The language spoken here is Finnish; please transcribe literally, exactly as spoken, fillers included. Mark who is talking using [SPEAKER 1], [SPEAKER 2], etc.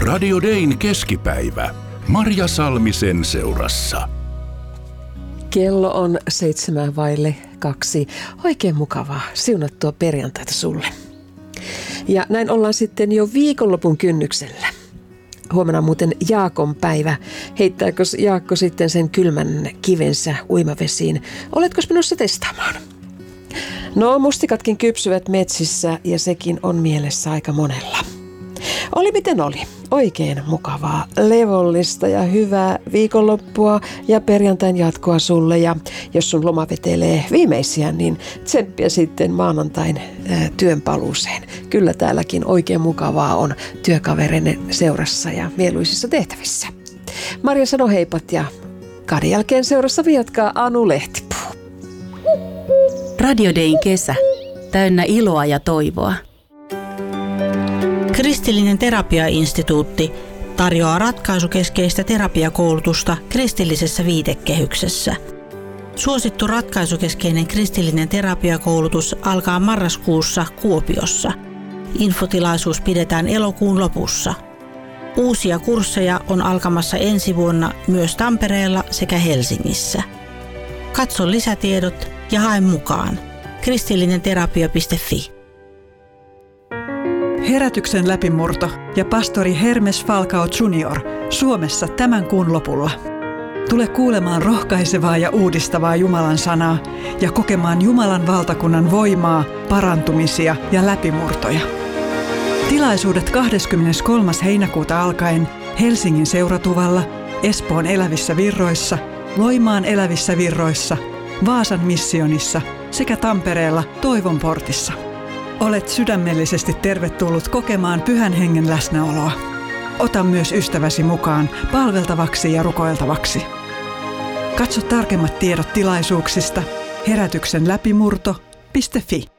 [SPEAKER 1] Radio Dayn keskipäivä. Marja Salmisen seurassa.
[SPEAKER 2] Kello on seitsemän vaille kaksi. Oikein mukavaa, siunattua perjantaita sulle. Ja näin ollaan sitten jo viikonlopun kynnyksellä. Huomenna on muuten Jaakon päivä. Heittääkö Jaakko sitten sen kylmän kivensä uimavesiin? Oletko menossa testaamaan? No, mustikatkin kypsyvät metsissä ja sekin on mielessä aika monella. Oli miten oli. Oikein mukavaa, levollista ja hyvää viikonloppua ja perjantain jatkoa sulle. Ja jos sun loma vetelee viimeisiä, niin tsemppiä sitten maanantain ää, työn paluuseen. Kyllä täälläkin oikein mukavaa on työkavereiden seurassa ja mieluisissa tehtävissä. Marja sano heipat ja kahden jälkeen seurassa jatkaa Anu Lehtipuu.
[SPEAKER 3] Radio Dayn kesä. Täynnä iloa ja toivoa.
[SPEAKER 4] Kristillinen terapiainstituutti tarjoaa ratkaisukeskeistä terapiakoulutusta kristillisessä viitekehyksessä. Suosittu ratkaisukeskeinen kristillinen terapiakoulutus alkaa marraskuussa Kuopiossa. Infotilaisuus pidetään elokuun lopussa. Uusia kursseja on alkamassa ensi vuonna myös Tampereella sekä Helsingissä. Katso lisätiedot ja hae mukaan. kristillinenterapia piste fi.
[SPEAKER 5] Herätyksen läpimurto ja pastori Hermes Falcao junior Suomessa tämän kuun lopulla. Tule kuulemaan rohkaisevaa ja uudistavaa Jumalan sanaa ja kokemaan Jumalan valtakunnan voimaa, parantumisia ja läpimurtoja. Tilaisuudet kahdeskymmeneskolmas heinäkuuta alkaen Helsingin Seuratuvalla, Espoon Elävissä Virroissa, Loimaan Elävissä Virroissa, Vaasan missionissa sekä Tampereella Toivon portissa. Olet sydämellisesti tervetullut kokemaan Pyhän Hengen läsnäoloa. Ota myös ystäväsi mukaan palveltavaksi ja rukoiltavaksi. Katso tarkemmat tiedot tilaisuuksista herätyksen läpimurto piste fi.